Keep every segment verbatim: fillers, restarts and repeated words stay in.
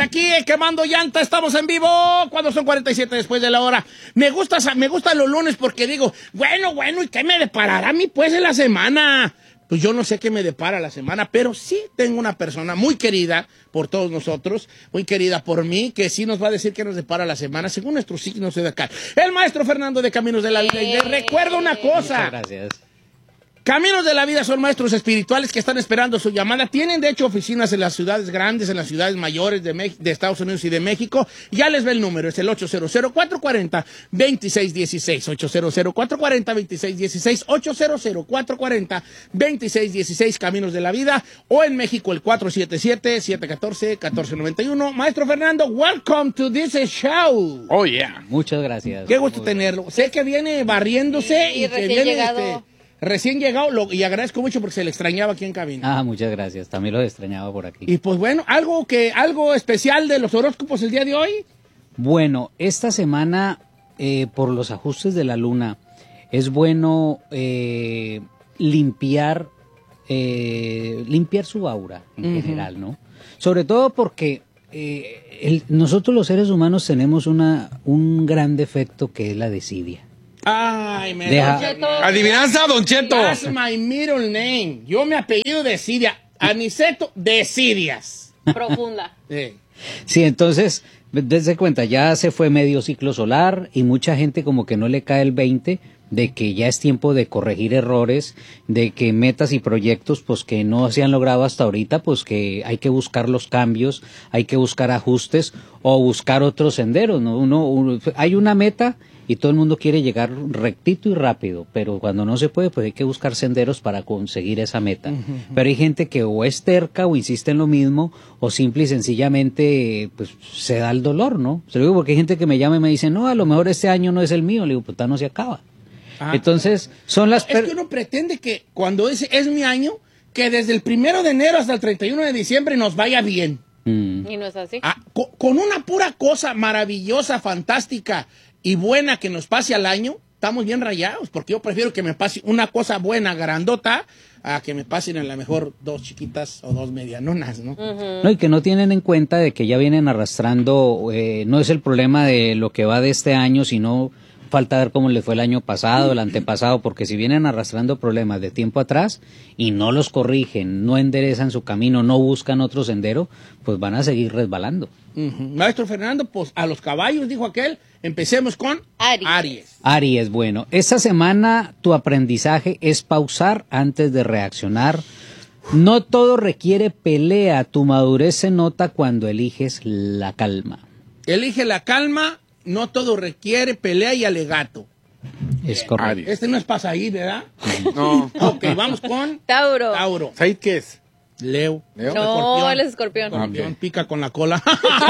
aquí eh, quemando llanta, estamos en vivo cuando son cuarenta y siete después de la hora. Me gusta, me gustan los lunes porque digo, bueno, bueno, ¿y qué me deparará a mí pues en la semana? Pues yo no sé qué me depara la semana, pero sí tengo una persona muy querida por todos nosotros, muy querida por mí, que sí nos va a decir qué nos depara la semana, según nuestros signos de acá. El maestro Fernando de Caminos de la Vida. Y les recuerdo una cosa. Muchas gracias. Caminos de la Vida son maestros espirituales que están esperando su llamada. Tienen, de hecho, oficinas en las ciudades grandes, en las ciudades mayores de, de Estados Unidos y de México. Ya les ve el número, es el ocho cero cero, cuatro cuatro cero, dos seis uno seis, ocho cero cero, cuatro cuatro cero, dos seis uno seis, ocho cero cero, cuatro cuatro cero, dos seis uno seis, Caminos de la Vida, o en México el cuatro siete siete, siete uno cuatro, uno cuatro nueve uno. Maestro Fernando, welcome to this show. Oh, yeah. Muchas gracias. Qué gusto Muy tenerlo. Sé que viene barriéndose Sí, y, y que recién viene... llegado. Este, Recién llegado, lo, y agradezco mucho porque se le extrañaba aquí en cabina. Ah, muchas gracias. También los extrañaba por aquí. Y pues bueno, algo que algo especial de los horóscopos el día de hoy. Bueno, esta semana, eh, por los ajustes de la luna, es bueno eh, limpiar, eh, limpiar su aura en Ujú. general, ¿no? Sobre todo porque eh, el- nosotros los seres humanos tenemos una, un gran defecto que es la desidia. Ay, me Deja- Don Cheto. Adivinanza, Don Cheto. That's my middle name. Yo me apellido Decidia. Aniceto Decidias. Profunda. Sí. Sí, entonces, desde cuenta, ya se fue medio ciclo solar y mucha gente como que no le cae el veinte de que ya es tiempo de corregir errores, de que metas y proyectos pues que no se han logrado hasta ahorita, pues que hay que buscar los cambios, hay que buscar ajustes o buscar otros senderos, ¿no? Uno, uno- hay una meta y todo el mundo quiere llegar rectito y rápido, pero cuando no se puede, pues hay que buscar senderos para conseguir esa meta. Pero hay gente que o es terca o insiste en lo mismo, o simple y sencillamente pues se da el dolor, ¿no? Se lo digo porque hay gente que me llama y me dice, no, a lo mejor este año no es el mío. Le digo, puta, no se acaba. Ah. Entonces, son las... Es per- que uno pretende que cuando es, es mi año, que desde el primero de enero hasta el treinta y uno de diciembre nos vaya bien. Mm. Y no es así. Ah, co- con una pura cosa maravillosa, fantástica y buena que nos pase al año, estamos bien rayados, porque yo prefiero que me pase una cosa buena, grandota, a que me pasen a lo mejor dos chiquitas o dos medianonas, ¿no? No, y que no tienen en cuenta de que ya vienen arrastrando, eh, no es el problema de lo que va de este año, sino falta ver cómo le fue el año pasado, el antepasado, porque si vienen arrastrando problemas de tiempo atrás y no los corrigen, no enderezan su camino, no buscan otro sendero, pues van a seguir resbalando. Ujú. Maestro Fernando, pues a los caballos, dijo aquel, empecemos con Aries. Aries. Aries, bueno, esta semana tu aprendizaje es pausar antes de reaccionar. No todo requiere pelea, tu madurez se nota cuando eliges la calma. Elige la calma, no todo requiere pelea y alegato. Es correcto. Aries. Este no es pasaí, ¿verdad? No. Ok, vamos con Tauro. Tauro. ¿Sabes qué es? Leo. ¿Leo? No, Escorpión. él es escorpión. Escorpión, Ok. pica con la cola.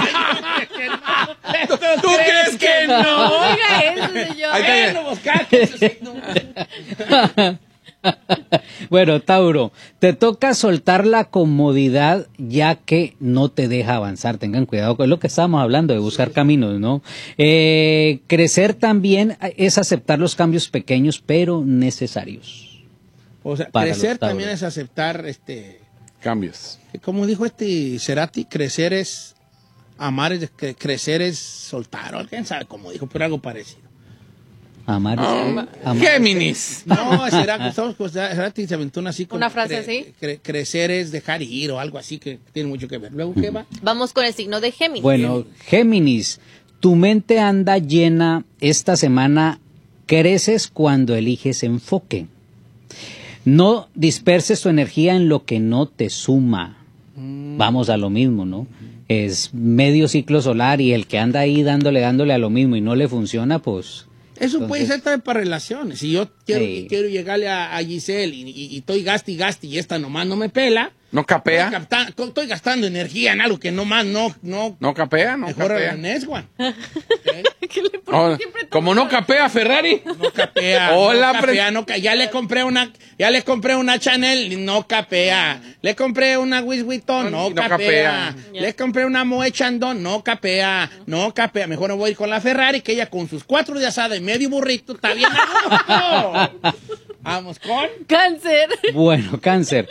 ¿Tú crees que no? Oiga, eso señor. Ahí está. Bueno, pues, cada quien su signo. Bueno, Tauro, te toca soltar la comodidad ya que no te deja avanzar. Tengan cuidado con lo que estábamos hablando de buscar caminos, ¿no? Eh, crecer también es aceptar los cambios pequeños pero necesarios. O sea, Para crecer los Tauros. también es aceptar, este, Cambios. como dijo este Cerati, crecer es amar, es cre- crecer es soltar, o quién sabe cómo dijo, pero algo parecido. Amar, Ah, amar- Géminis. No, Cerati, estamos con Cerati se aventó una así como ¿Una frase así? cre- crecer es dejar ir o algo así que tiene mucho que ver. Luego, ¿qué va? Vamos con el signo de Géminis. Bueno, Géminis, tu mente anda llena esta semana, creces cuando eliges enfoque. No disperses tu energía en lo que no te suma. Vamos a lo mismo, ¿no? Es medio ciclo solar y el que anda ahí dándole, dándole a lo mismo y no le funciona, pues... Eso Entonces- puede ser también para relaciones. Si yo quiero, Sí. quiero llegarle a, a Giselle y, y- y estoy gasti y gasti y esta nomás no me pela, ¿No capea? estoy, capta- estoy gastando energía en algo que nomás no, no, ¿No capea? ¿No mejor capea? la Nesguan. ¿Qué le pasa? Oh, Siempre todo como no mal. capea Ferrari. No capea. Hola, no pre- capea, no ca- ya le compré una, ya le compré una Chanel, y no capea. Le compré una Louis Vuitton, no, No capea. capea. Le compré una Moët Chandon, no capea, no capea. Mejor me voy a ir con la Ferrari, que ella con sus cuatro de asada y medio burrito está bien a gusto. Vamos con Cáncer. Bueno, Cáncer,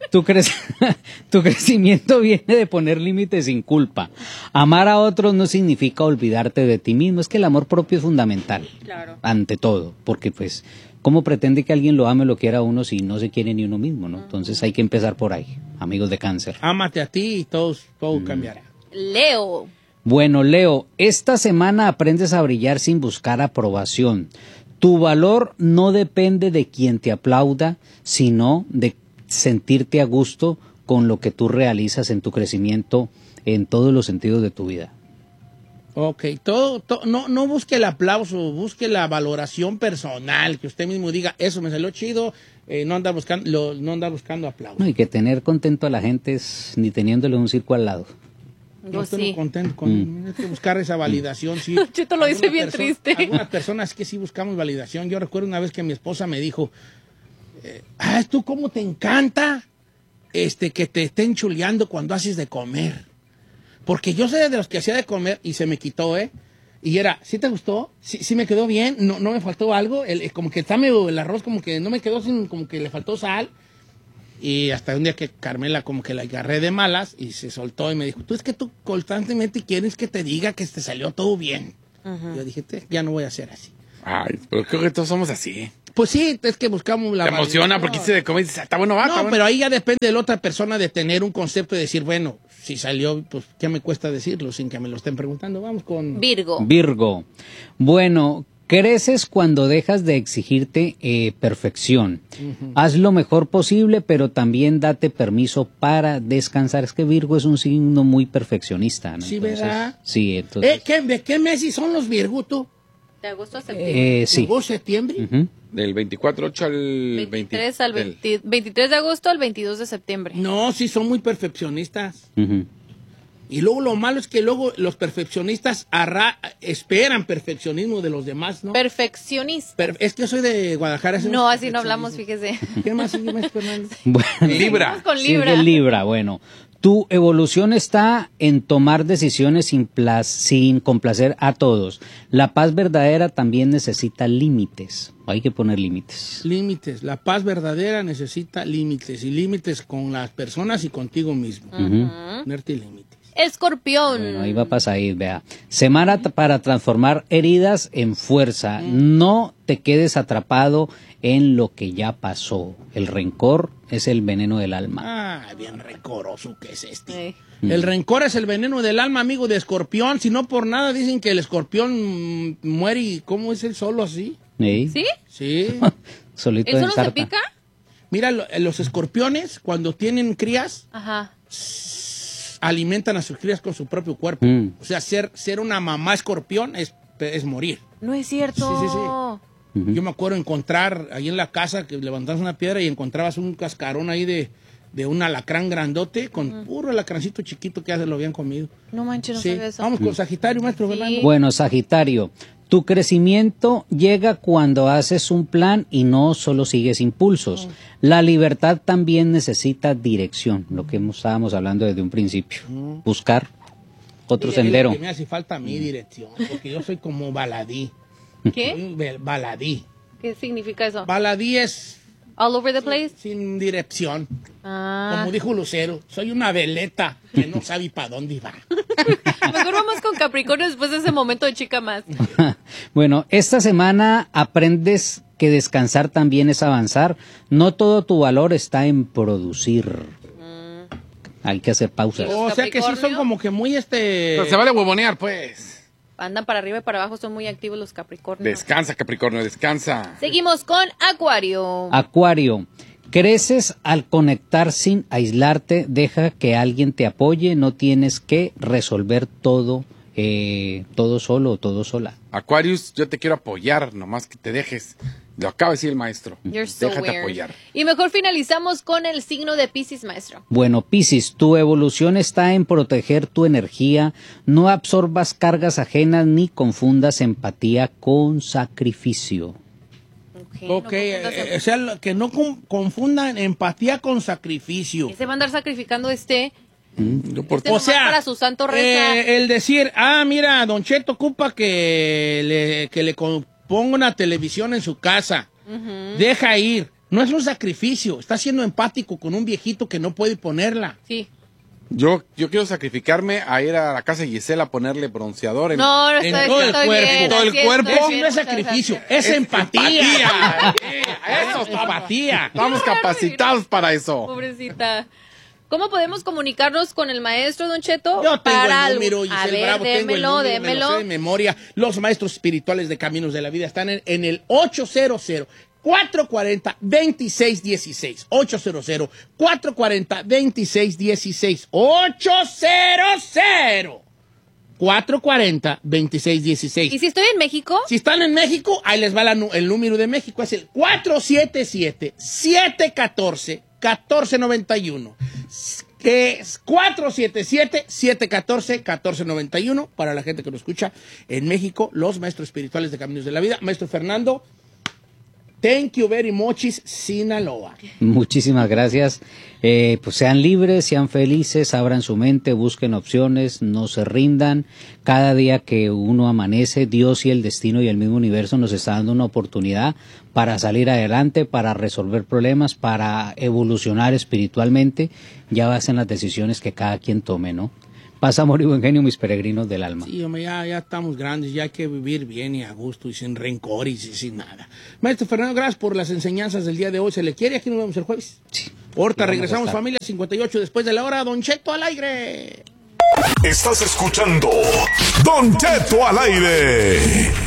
Tu, crec- tu crecimiento viene de poner límites sin culpa. Amar a otros no significa olvidarte de ti mismo. Es que el amor propio es fundamental. Claro. Ante todo. Porque pues, ¿cómo pretende que alguien lo ame o lo quiera a uno si no se quiere ni uno mismo, no? Entonces hay que empezar por ahí, amigos de Cáncer. Ámate a ti y todo, todo cambiará. Leo. Bueno, Leo, esta semana aprendes a brillar sin buscar aprobación. Tu valor no depende de quien te aplauda, sino de sentirte a gusto con lo que tú realizas en tu crecimiento en todos los sentidos de tu vida. Ok, todo, to- no, no busque el aplauso, busque la valoración personal, que usted mismo diga, eso me salió chido, eh, no anda buscando, lo- no anda buscando aplauso. No, y que tener contento a la gente es ni teniéndole un circo al lado. No Yo estoy sí. muy contento con hay que buscar esa validación, sí. Cheto lo dice Algunas bien perso- triste. Algunas personas que sí buscamos validación. Yo recuerdo una vez que mi esposa me dijo, eh, ah, tú cómo te encanta este que te estén chuleando cuando haces de comer. Porque yo soy de los que hacía de comer y se me quitó, ¿eh? Y era, ¿sí te gustó? ¿Sí, sí me quedó bien? ¿No, no me faltó algo? El, el- como que está medio el arroz, como que no me quedó sin, como que le faltó sal. Y hasta un día que Carmela como que la agarré de malas y se soltó y me dijo, tú es que tú constantemente quieres que te diga que te salió todo bien. Yo dije, "Te- ya no voy a hacer así. Ay, pero creo que todos somos así. Pues sí, es que buscamos la Te emociona validación. porque hice de comer y dices, "Ah, está bueno, va, está No, bueno". pero ahí ya depende de la otra persona de tener un concepto y decir, bueno, si salió, pues ¿qué me cuesta decirlo sin que me lo estén preguntando? Vamos con... Virgo. Virgo. Bueno, creces cuando dejas de exigirte eh, perfección. Haz lo mejor posible, pero también date permiso para descansar. Es que Virgo es un signo muy perfeccionista, ¿no? Sí, ¿verdad? Sí, entonces. ¿Eh, ¿qué, ¿De qué meses son los Virgo, tú? De agosto a septiembre. eh, sí. ¿Agosto, septiembre? Ujú. Del veinticuatro ocho al veintitrés, veinte. al del- veinte veintitrés de agosto al veintidós de septiembre. No, sí, son muy perfeccionistas. Ujú. Y luego lo malo es que luego los perfeccionistas arra- esperan perfeccionismo de los demás, ¿no? Perfeccionista. Per- es que yo soy de Guadalajara. hacemos No, así no hablamos, perfeccionismo. fíjese. ¿Qué más sigue, maestro Fernández? Bueno, Libra. Vamos con sigue Libra. Libra, bueno. Tu evolución está en tomar decisiones sin, pla- sin complacer a todos. La paz verdadera también necesita límites. Hay que poner límites. Límites. La paz verdadera necesita límites. Y límites con las personas y contigo mismo. Ponerte límites. Escorpión. Bueno, ahí va a pasar, vea. Semana t- para transformar heridas en fuerza. No te quedes atrapado en lo que ya pasó. El rencor es el veneno del alma. Ah, bien rencoroso que es este. Eh, El rencor es el veneno del alma, amigo de escorpión. Si no por nada dicen que el escorpión mm, muere y ¿cómo es él solo así? ¿Sí? ¿Sí? Sí. Solito ¿Él en solo se sarta. pica? Mira, lo- los escorpiones cuando tienen crías Ajá. alimentan a sus crías con su propio cuerpo. Mm. O sea, ser, ser una mamá escorpión es, es morir. No es cierto. Sí, sí, sí. Yo me acuerdo encontrar ahí en la casa que levantabas una piedra y encontrabas un cascarón ahí de, de un alacrán grandote con puro alacrancito chiquito que ya se lo habían comido. No manches, no Sí. sabía eso. Vamos con Sagitario, maestro Sí. Fernando. Bueno, Sagitario, tu crecimiento llega cuando haces un plan y no solo sigues impulsos. La libertad también necesita dirección, lo que hemos- estábamos hablando desde un principio. Buscar otro Mire, sendero. que me hace falta mi dirección, porque yo soy como baladí. ¿Qué? Soy un bel- baladí. ¿Qué significa eso? Baladí es All over the place. sin dirección. Ah. Como dijo Lucero, soy una veleta que no sabe para dónde va. Mejor vamos con Capricornio después de ese momento de chica más. Bueno, esta semana aprendes que descansar también es avanzar. No todo tu valor está en producir. Hay que hacer pausas. O sea que sí son Capricornio. como que muy este... Pero se vale huevonear, pues. Andan para arriba y para abajo, son muy activos los Capricornios. Descansa, Capricornio, descansa. Seguimos con Acuario. Acuario, creces al conectar sin aislarte, deja que alguien te apoye, no tienes que resolver todo, eh, todo solo o todo sola. Aquarius, yo te quiero apoyar, nomás que te dejes. Lo acaba de decir el maestro. You're so Déjate weird. apoyar. Y mejor finalizamos con el signo de Piscis, maestro. Bueno, Piscis, tu evolución está en proteger tu energía, no absorbas cargas ajenas ni confundas empatía con sacrificio. Ok, Ok, no confundas eh, el- o sea, lo- que no con- confundan empatía con sacrificio. ¿Qué se va a andar sacrificando este? Yo por Este O nomás sea, para su santo reza. eh, el decir, ah, mira, Don Cheto ocupa que le, que le con- ponga una televisión en su casa. Deja ir. No es un sacrificio. Está siendo empático con un viejito que no puede ponerla. Sí. Yo, yo quiero sacrificarme a ir a la casa de Gisela a ponerle bronceador en, No, no en estoy, todo el estoy cuerpo. bien, En todo el así cuerpo. estoy Eso bien, no es muchas sacrificio, gracias. es empatía. Eso Es empatía. Estamos capacitados para eso. Pobrecita. ¿Cómo podemos comunicarnos con el maestro, Don Cheto? Yo tengo Para el número, algo- A Giselle ver, Bravo, tengo el démelo, número, me démelo. lo sé de memoria. Los maestros espirituales de Caminos de la Vida están en, en el ochocientos, cuatrocientos cuarenta, veintiséis dieciséis. ochocientos, cuatrocientos cuarenta, veintiséis dieciséis. ochocientos, cuatrocientos cuarenta, veintiséis dieciséis. ¿Y si estoy en México? Si están en México, ahí les va la nu- el número de México. Es el cuatro siete siete, siete uno cuatro, uno cuatro nueve uno. Que es cuatro siete siete, siete uno cuatro, uno cuatro nueve uno. Para la gente que lo escucha en México, los maestros espirituales de Caminos de la Vida. Maestro Fernando, thank you very much, Sinaloa. Muchísimas gracias. Eh, pues sean libres, sean felices, abran su mente, busquen opciones, no se rindan. Cada día que uno amanece, Dios y el destino y el mismo universo nos está dando una oportunidad para salir adelante, para resolver problemas, para evolucionar espiritualmente. Ya hacen las decisiones que cada quien tome, ¿no? Paz, amor y buen genio, mis peregrinos del alma. Sí, hombre, ya, ya estamos grandes, ya hay que vivir bien y a gusto y sin rencor y sin, sin nada. Maestro Fernando, gracias por las enseñanzas del día de hoy. ¿Se le quiere? Aquí nos vemos el jueves. Sí. Ahorita Vamos a regresamos, estar. familia, cincuenta y ocho después de la hora. Don Cheto al aire. Estás escuchando Don Cheto al aire.